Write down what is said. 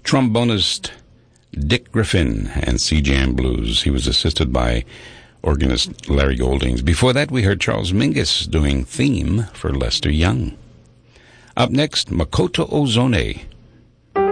trombonist Dick Griffin and C-Jam Blues. He was assisted by organist Larry Goldings. Before that, we heard Charles Mingus doing Theme for Lester Young. Up next, Makoto Ozone